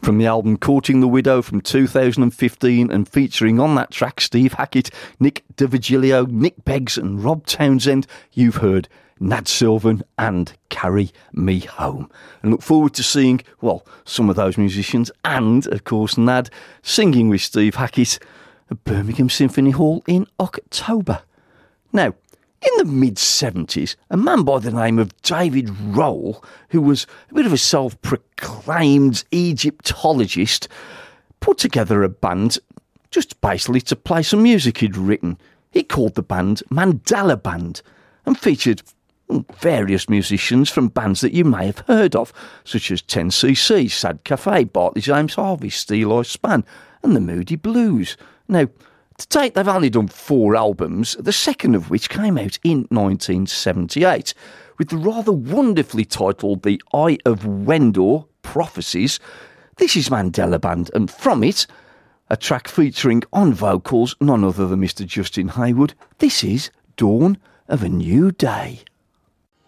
From the album Courting the Widow from 2015 and featuring on that track Steve Hackett, Nick DiVigilio, Nick Beggs and Rob Townsend, you've heard Nad Sylvan and Carry Me Home. And look forward to seeing, well, some of those musicians and, of course, Nad singing with Steve Hackett at Birmingham Symphony Hall in October. Now, in the mid-70s, a man by the name of David Roll, who was a bit of a self-proclaimed Egyptologist, put together a band just basically to play some music he'd written. He called the band Mandela Band and featured various musicians from bands that you may have heard of, such as 10cc, Sad Cafe, Bartley James Harvey, Steel Eye Span and the Moody Blues. Now, to date, they've only done 4 albums, the second of which came out in 1978, with the rather wonderfully titled The Eye of Wendor, Prophecies. This is Mandela Band, and from it, a track featuring on vocals none other than Mr. Justin Hayward. This is Dawn of a New Day.